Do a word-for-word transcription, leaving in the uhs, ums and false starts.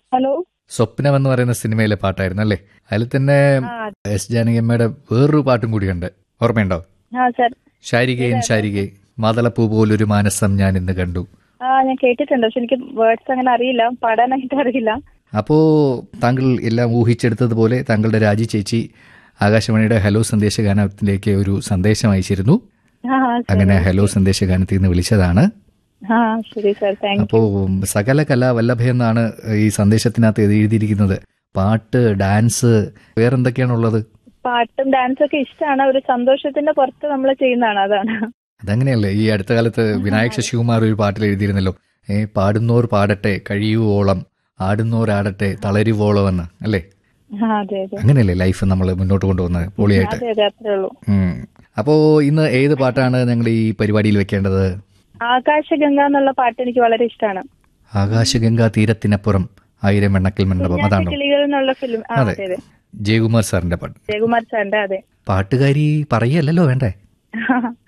Hello. സ്വപ്നം എന്ന് പറയുന്ന സിനിമയിലെ പാട്ടായിരുന്നു അല്ലേ? അതിൽ തന്നെ എസ് ജാനകിയമ്മയുടെ വേറൊരു പാട്ടും കൂടിയുണ്ട്, ഓർമ്മയുണ്ടോ? ആ സർ. ശാരികേൻ ശാരികെ മാതളപ്പൂ പോലൊരു മാനസം ഞാൻ ഇന്ന് കണ്ടു. ആ ഞാൻ കേട്ടിട്ടുണ്ട്, പക്ഷെ എനിക്ക് വേർഡ്സ് അങ്ങനെ അറിയില്ല, പാടാനായിട്ട് അറിയില്ല. അപ്പോ താങ്കൾ എല്ലാം ഊഹിച്ചെടുത്തതുപോലെ താങ്കളുടെ രാജി ചേച്ചി ആകാശവാണിയുടെ ഹലോ സന്ദേശഗാനത്തിലേക്ക് ഒരു സന്ദേശം അയച്ചിരുന്നു. അങ്ങനെ ഹലോ സന്ദേശഗാനത്തിൽ നിന്ന് വിളിച്ചതാണ്. അപ്പോ സകല കലാവല്ലഭ എന്നാണ് ഈ സന്ദേശത്തിനകത്ത് എഴുതിയിരിക്കുന്നത്. പാട്ട്, ഡാൻസ്, വേറെന്തൊക്കെയാണുള്ളത്? പാട്ടും ഡാൻസും ഒക്കെ ഇഷ്ടമാണ്, ഒരു സന്തോഷത്തിന്റെ പുറത്ത് നമ്മൾ ചെയ്യുന്നതാണ്, അതാണ്. അതങ്ങനെയല്ലേ? ഈ അടുത്ത കാലത്ത് വിനായക് ശശികുമാർ ഒരു പാട്ടിൽ എഴുതിയിരുന്നല്ലോ, ഏ പാടുന്നോർ പാടട്ടെ കഴിയുവോളം, ആടുന്നോർ ആടട്ടെ തളരുവോളം എന്ന്, അല്ലേ? അങ്ങനെയല്ലേ ലൈഫ് നമ്മൾ മുന്നോട്ട് കൊണ്ടുപോകുന്നത് പൊളിയായിട്ട്. അപ്പോ ഇന്ന് ഏത് പാട്ടാണ് ഞങ്ങൾ ഈ പരിപാടിയിൽ വെക്കേണ്ടത്? ആകാശഗംഗ എന്നുള്ള പാട്ട് എനിക്ക് വളരെ ഇഷ്ടമാണ്. ആകാശഗംഗ തീരത്തിനപ്പുറം ആയിരം എണ്ണക്കൽ മണ്ഡപം, അതാണോ? ഫിലിം. അതെ, ജയകുമാർ സാറിന്റെ പാട്ട്. ജയകുമാർ സാറിന്റെ. അതെ. പാട്ടുകാരി പറയല്ലോ വേണ്ടേ?